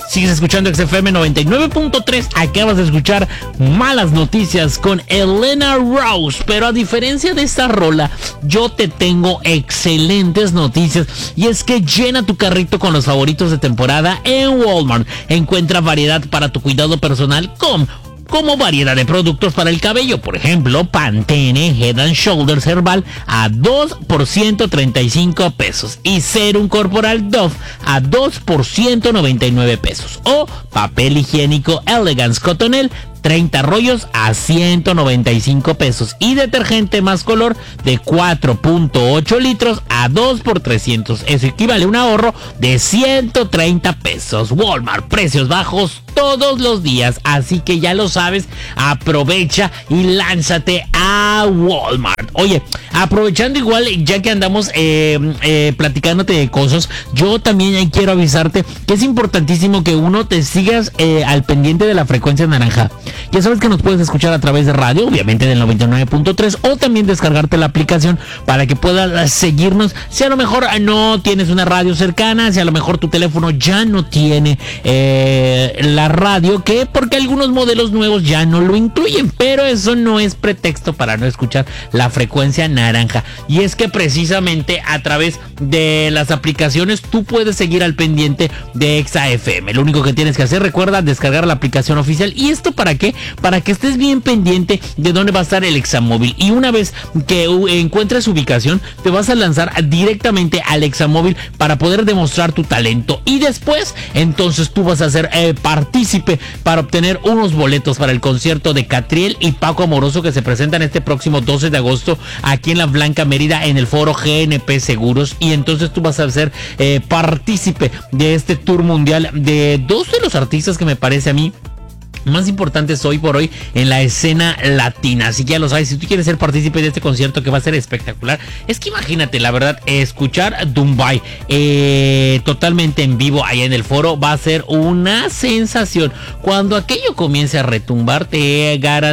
Sigues escuchando XFM 99.3. Acabas de escuchar Malas Noticias con Elena Rose. Pero a diferencia de esta rola, yo te tengo excelentes noticias. Y es que llena tu carrito con los favoritos de temporada en Walmart. Encuentra variedad para tu cuidado personal como variedad de productos para el cabello. Por ejemplo, Pantene Head and Shoulders Herbal a 2 por 135 pesos. Y Serum Corporal Dove a 2 por 199 pesos. O papel higiénico Elegance Cotonel 30 rollos a 195 pesos. Y detergente Más Color de 4.8 litros a 2 por 300. Eso equivale a un ahorro de 130 pesos. Walmart, precios bajos todos los días. Así que ya lo sabes, aprovecha y lánzate a Walmart. Oye, aprovechando igual, ya que andamos platicándote de cosas, yo también quiero avisarte que es importantísimo que uno te sigas al pendiente de la frecuencia naranja. Ya sabes que nos puedes escuchar a través de radio, obviamente del 99.3, o también descargarte la aplicación para que puedas seguirnos. Si a lo mejor no tienes una radio cercana, si a lo mejor tu teléfono ya no tiene la radio, que porque algunos modelos nuevos ya no lo incluyen, pero eso no es pretexto para no escuchar la frecuencia naranja. Y es que precisamente a través de las aplicaciones tú puedes seguir al pendiente de XFM. Lo único que tienes que hacer, recuerda, descargar la aplicación oficial. ¿Y esto para qué? Para que estés bien pendiente de dónde va a estar el Examóvil. Y una vez que encuentres ubicación, te vas a lanzar directamente al Examóvil para poder demostrar tu talento. Y después, entonces tú vas a ser partícipe para obtener unos boletos para el concierto de Catriel y Paco Amoroso, que se presentan este próximo 12 de agosto aquí en la Blanca Mérida, en el foro GNP Seguros. Y entonces tú vas a ser partícipe de este tour mundial de dos de los artistas que me parece a mí más importantes hoy por hoy en la escena latina. Así que ya lo sabes, si tú quieres ser partícipe de este concierto que va a ser espectacular, es que imagínate, la verdad, escuchar Dumbai totalmente en vivo allá en el foro va a ser una sensación. Cuando aquello comience a retumbar, te garantizo